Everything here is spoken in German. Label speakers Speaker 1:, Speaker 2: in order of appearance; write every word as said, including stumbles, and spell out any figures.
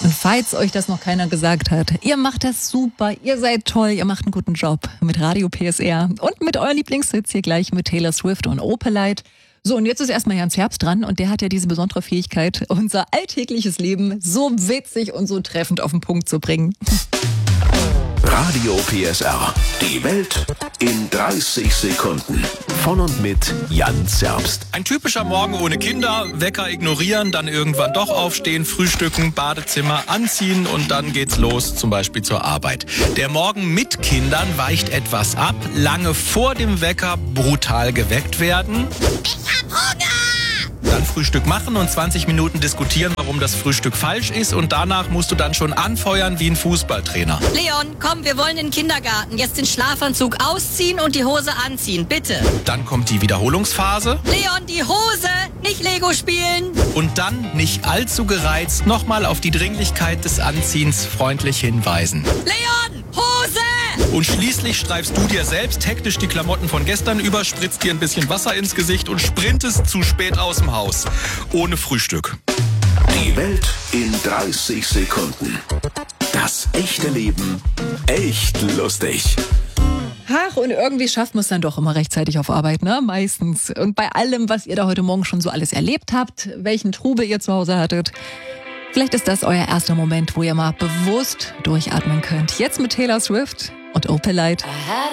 Speaker 1: Und falls euch das noch keiner gesagt hat, ihr macht das super, ihr seid toll, ihr macht einen guten Job mit Radio P S R und mit euren Lieblingshits hier gleich mit Taylor Swift und Opelite. So, und jetzt ist erstmal Jans Herbst dran und der hat ja diese besondere Fähigkeit, unser alltägliches Leben so witzig und so treffend auf den Punkt zu bringen.
Speaker 2: Radio P S R. Die Welt in dreißig Sekunden. Von und mit Jans Herbst.
Speaker 3: Ein typischer Morgen ohne Kinder, Wecker ignorieren, dann irgendwann doch aufstehen, frühstücken, Badezimmer anziehen und dann geht's los, zum Beispiel zur Arbeit. Der Morgen mit Kindern weicht etwas ab, lange vor dem Wecker brutal geweckt werden.
Speaker 4: Ich hab Hunger!
Speaker 3: Dann Frühstück machen und zwanzig Minuten diskutieren, warum das Frühstück falsch ist und danach musst du dann schon anfeuern wie ein Fußballtrainer.
Speaker 4: Leon, komm, wir wollen in den Kindergarten. Jetzt den Schlafanzug ausziehen und die Hose anziehen, bitte.
Speaker 3: Dann kommt die Wiederholungsphase.
Speaker 4: Leon, die Hose, nicht Lego spielen.
Speaker 3: Und dann, nicht allzu gereizt, nochmal auf die Dringlichkeit des Anziehens freundlich hinweisen.
Speaker 4: Leon, Hose!
Speaker 3: Und schließlich streifst du dir selbst hektisch die Klamotten von gestern über, spritzt dir ein bisschen Wasser ins Gesicht und sprintest zu spät aus dem Haus. Ohne Frühstück.
Speaker 2: Die Welt in dreißig Sekunden. Das echte Leben echt lustig.
Speaker 1: Ach, und irgendwie schafft man es dann doch immer rechtzeitig auf Arbeit, ne? Meistens. Und bei allem, was ihr da heute Morgen schon so alles erlebt habt, welchen Trubel ihr zu Hause hattet, vielleicht ist das euer erster Moment, wo ihr mal bewusst durchatmen könnt. Jetzt mit Taylor Swift und Opelite.